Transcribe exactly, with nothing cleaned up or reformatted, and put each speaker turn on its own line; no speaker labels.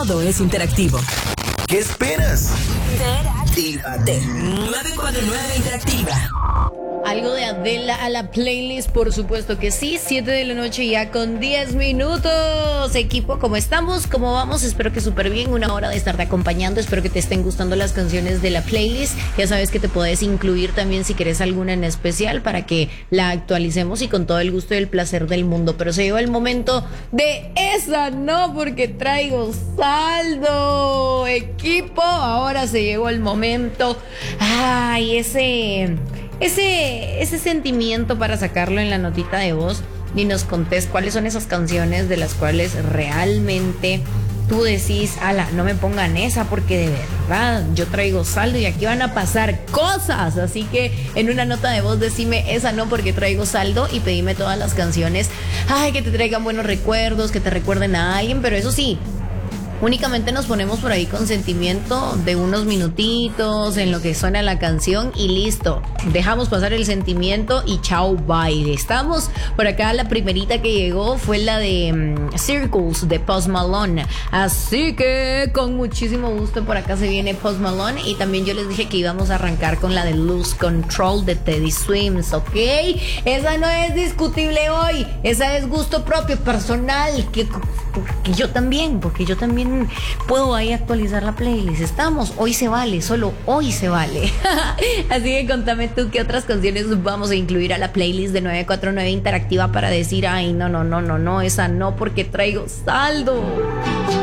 todo es interactivo.
¿Qué esperas?
Interactívate. nueve cuatro nueve Interactiva.
Algo de Adela a la playlist, por supuesto que sí. Siete de la noche ya con diez minutos. Equipo, ¿cómo estamos? ¿Cómo vamos? Espero que súper bien. Una hora de estarte acompañando. Espero que te estén gustando las canciones de la playlist. Ya sabes que te puedes incluir también si querés alguna en especial para que la actualicemos y con todo el gusto y el placer del mundo. Pero se llegó el momento de esa, no, porque traigo saldo. Equipo, ahora se llegó el momento. Ay, ese... Ese, ese sentimiento para sacarlo en la notita de voz y nos contés cuáles son esas canciones de las cuales realmente tú decís, ala, no me pongan esa porque de verdad yo traigo saldo y aquí van a pasar cosas. Así que en una nota de voz decime esa no porque traigo saldo y pedime todas las canciones, ay, que te traigan buenos recuerdos, que te recuerden a alguien, pero eso sí, únicamente nos ponemos por ahí con sentimiento de unos minutitos en lo que suena la canción y listo. Dejamos pasar el sentimiento y chao, bye. Estamos por acá. La primerita que llegó fue la de um, Circles de Post Malone. Así que con muchísimo gusto por acá se viene Post Malone. Y también yo les dije que íbamos a arrancar con la de Lose Control de Teddy Swims, ¿ok? Esa no es discutible hoy. Esa es gusto propio, personal. Que, que yo también, porque yo también puedo ahí actualizar la playlist. Estamos, hoy se vale, solo hoy se vale. Así que contame tú qué otras canciones vamos a incluir a la playlist de nueve cuatro nueve Interactiva para decir, ay, no, no, no, no, no, esa no porque traigo saldo.